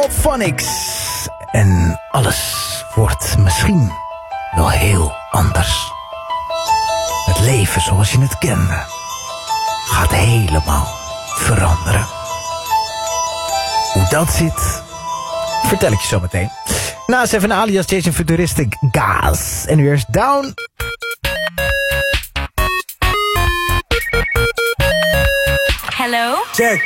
Delphonics. En alles wordt misschien wel heel anders. Het leven zoals je het kende gaat helemaal veranderen. Hoe dat zit, vertel ik je zo meteen. Na Seven alias Jason Futuristic Gas. En nu eerst Down. Hello? Check.